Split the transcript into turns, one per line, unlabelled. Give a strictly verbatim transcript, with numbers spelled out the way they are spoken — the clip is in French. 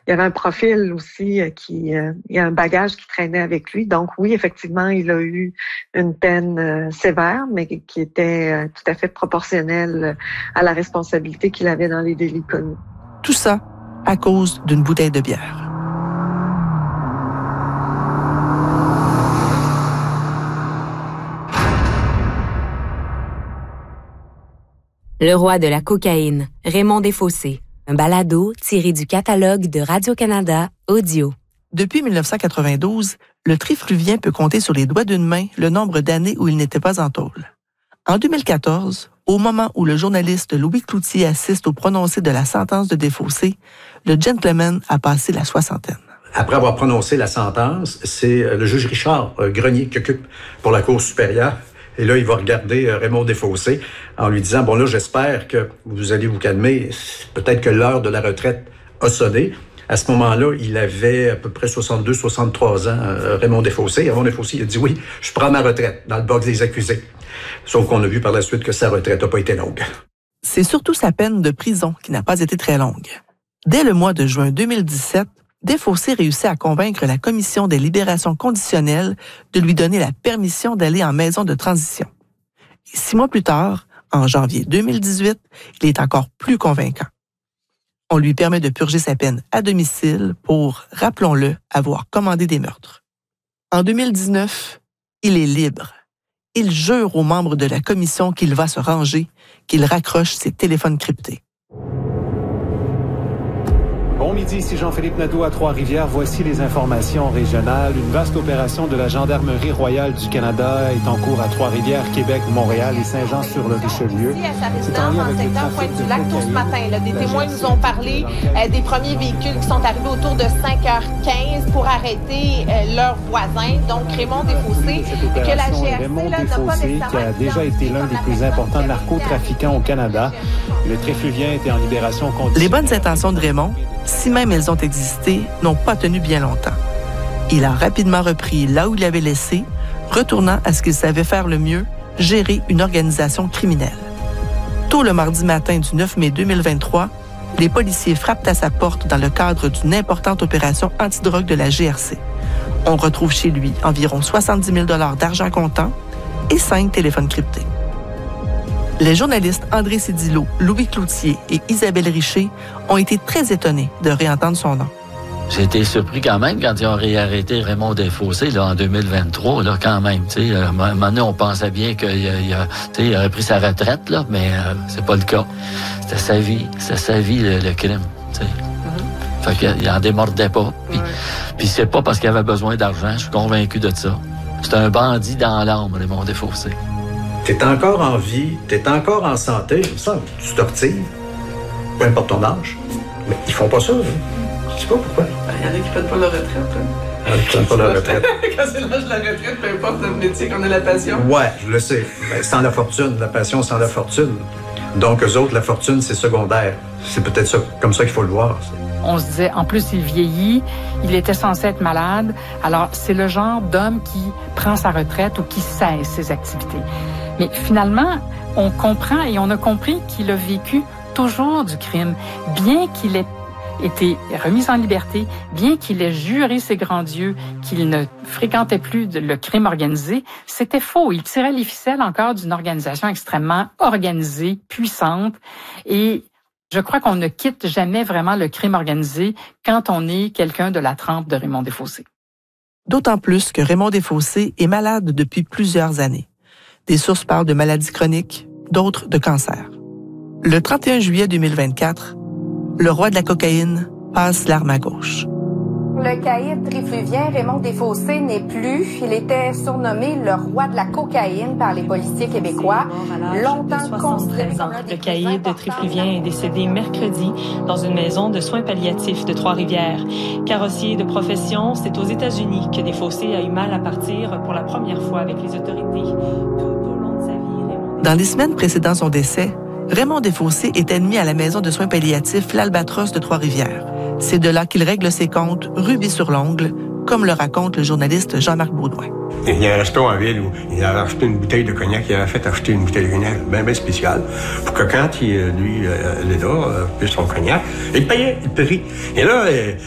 il y avait un profil aussi qui, euh, il y a un bagage qui traînait avec lui. Donc oui, effectivement, il a eu une peine euh, sévère, mais qui était euh, tout à fait proportionnelle à la responsabilité qu'il avait dans les délits commis.
Tout ça à cause d'une bouteille de bière.
Le roi de la cocaïne, Raymond Desfossés. Un balado tiré du catalogue de Radio-Canada Audio.
Depuis dix-neuf cent quatre-vingt-douze, le trifluvien peut compter sur les doigts d'une main le nombre d'années où il n'était pas en tôle. En deux mille quatorze, au moment où le journaliste Louis Cloutier assiste au prononcé de la sentence de Desfossés, le gentleman a passé la soixantaine.
Après avoir prononcé la sentence, c'est le juge Richard Grenier qui occupe pour la Cour supérieure. Et là, il va regarder Raymond Desfossés en lui disant, bon là, j'espère que vous allez vous calmer. Peut-être que l'heure de la retraite a sonné. À ce moment-là, il avait à peu près soixante-deux soixante-trois ans, Raymond Desfossés. Raymond Desfossés, il a dit, oui, je prends ma retraite dans le box des accusés. Sauf qu'on a vu par la suite que sa retraite n'a pas été longue.
C'est surtout sa peine de prison qui n'a pas été très longue. Dès le mois de juin deux mille dix-sept, Desfossés réussit à convaincre la Commission des libérations conditionnelles de lui donner la permission d'aller en maison de transition. Et six mois plus tard, en janvier deux mille dix-huit, il est encore plus convaincant. On lui permet de purger sa peine à domicile pour, rappelons-le, avoir commandé des meurtres. En deux mille dix-neuf, il est libre. Il jure aux membres de la commission qu'il va se ranger, qu'il raccroche ses téléphones cryptés.
Bon midi, ici Jean-Philippe Nadeau à Trois-Rivières. Voici les informations régionales. Une vaste opération de la Gendarmerie royale du Canada est en cours à Trois-Rivières, Québec, Montréal et Saint-Jean-sur-le-Richelieu.
Ici, à sa résidence dans le secteur Pointe-du-Lac tôt ce matin. Là, des témoins nous ont parlé euh, des premiers véhicules qui sont arrivés autour de cinq heures quinze pour arrêter euh, leurs voisins. Donc, Raymond Desfossés, que la G R C
Raymond
là, n'a pas
Desfossés, qui a déjà été l'un des plus importants narcotrafiquants au Canada. Le trifluvien était en libération conditionnelle.
Les bonnes intentions de Raymond, si même elles ont existé, n'ont pas tenu bien longtemps. Il a rapidement repris là où il avait laissé, retournant à ce qu'il savait faire le mieux, gérer une organisation criminelle. Tôt le mardi matin du neuf mai deux mille vingt-trois, les policiers frappent à sa porte dans le cadre d'une importante opération antidrogue de la G R C. On retrouve chez lui environ soixante-dix mille dollars d'argent comptant et cinq téléphones cryptés. Les journalistes André Cédillo, Louis Cloutier et Isabelle Richer ont été très étonnés de réentendre son nom.
J'ai été surpris quand même quand ils ont réarrêté Raymond Desfossés là, en deux mille vingt-trois, là, quand même. T'sais, à un moment donné, on pensait bien qu'il il a, il aurait pris sa retraite, là, mais euh, c'est pas le cas. C'était sa vie, c'était sa vie, le, le crime. T'sais. Mm-hmm. Fait qu'il en démordait pas. Puis, ouais. puis c'est pas parce qu'il avait besoin d'argent, je suis convaincu de ça. C'est un bandit dans l'âme, Raymond Desfossés.
T'es encore en vie, t'es encore en santé, ça, tu te retires, peu importe ton âge. Mais ils font pas ça, hein. Je sais pas pourquoi.
Il y en a qui prennent pas leur retraite. Hein.
Ah, ils prennent pas leur retraite.
Quand c'est l'âge de la retraite, peu importe le métier qu'on a la passion.
Ouais, je le sais. Ben, sans la fortune, la passion sans la fortune. Donc, eux autres, la fortune, c'est secondaire. C'est peut-être ça, comme ça qu'il faut le voir.
On se disait, en plus, il vieillit, il était censé être malade. Alors, c'est le genre d'homme qui prend sa retraite ou qui cesse ses activités. Mais finalement, on comprend et on a compris qu'il a vécu toujours du crime, bien qu'il ait été remis en liberté, bien qu'il ait juré ses grands dieux qu'il ne fréquentait plus le crime organisé, c'était faux. Il tirait les ficelles encore d'une organisation extrêmement organisée, puissante, et je crois qu'on ne quitte jamais vraiment le crime organisé quand on est quelqu'un de la trempe de Raymond Desfossés.
D'autant plus que Raymond Desfossés est malade depuis plusieurs années. Des sources parlent de maladies chroniques, d'autres de cancer. Le trente et un juillet deux mille vingt-quatre, le roi de la cocaïne passe l'arme à gauche.
Le caïd trifluvien Raymond Desfossés n'est plus. Il était surnommé le roi de la cocaïne par les policiers québécois. Longtemps considéré comme
le caïd trifluvien est décédé mercredi dans une maison de soins palliatifs de Trois-Rivières. Carrossier de profession, c'est aux États-Unis que Desfossés a eu mal à partir pour la première fois avec les autorités. Tout au long de sa vie, Raymond...
Dans les semaines précédant son décès, Raymond Desfossés est admis à la maison de soins palliatifs L'Albatros de Trois-Rivières. C'est de là qu'il règle ses comptes rubis sur l'ongle, comme le raconte le journaliste Jean-Marc Baudouin.
Il y a un resto en ville où il avait acheté une bouteille de cognac, il avait fait acheter une bouteille de cognac bien, bien spéciale, pour que quand il, lui, euh, est là, euh, puis son cognac, il payait, il paye. Et là,